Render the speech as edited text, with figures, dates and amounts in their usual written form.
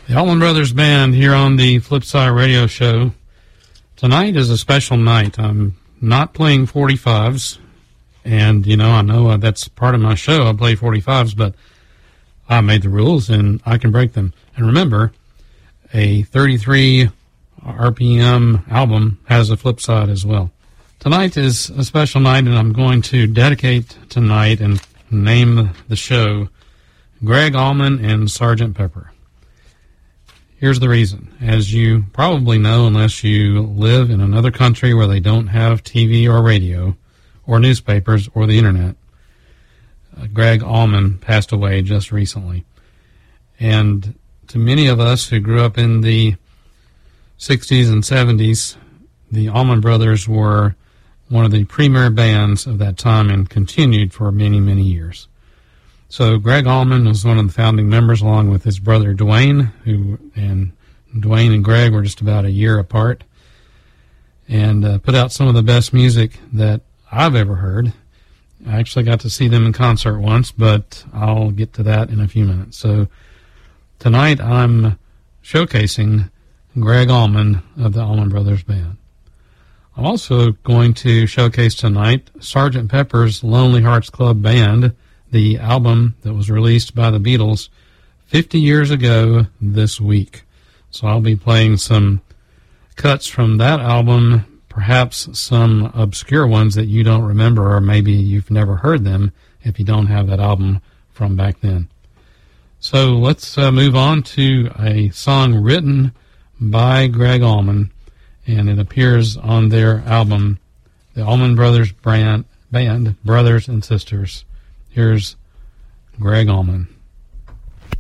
The Allman Brothers Band here on the Flipside Radio Show. Tonight is a special night. I'm not playing 45s, and, I know that's part of my show. I play 45s, but I made the rules, and I can break them. And remember, a 33 RPM album has a flip side as well. Tonight is a special night, and I'm going to dedicate tonight and name the show Gregg Allman and Sgt. Pepper. Here's the reason. As you probably know, unless you live in another country where they don't have TV or radio or newspapers or the internet, Gregg Allman passed away just recently. And to many of us who grew up in the 60s and 70s, the Allman Brothers were one of the premier bands of that time and continued for many, many years. So Gregg Allman was one of the founding members, along with his brother Duane, and Duane and Gregg were just about a year apart, and put out some of the best music that I've ever heard. I actually got to see them in concert once, but I'll get to that in a few minutes. So tonight I'm showcasing Gregg Allman of the Allman Brothers Band. I'm also going to showcase tonight Sgt. Pepper's Lonely Hearts Club Band, the album that was released by the Beatles 50 years ago this week. So I'll be playing some cuts from that album, perhaps some obscure ones that you don't remember, or maybe you've never heard them if you don't have that album from back then. So let's move on to a song written by Gregg Allman, and it appears on their album, the Allman Brothers Band, Brothers and Sisters. Here's Gregg Allman.